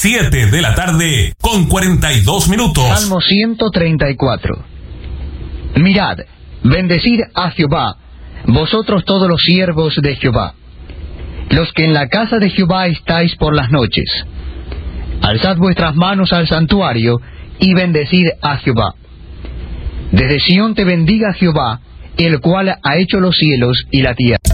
7 de la tarde con 42 minutos. Salmo 134. Mirad, bendecid a Jehová, vosotros todos los siervos de Jehová, los que en la casa de Jehová estáis por las noches. Alzad vuestras manos al santuario y bendecid a Jehová. Desde Sión te bendiga Jehová, el cual ha hecho los cielos y la tierra.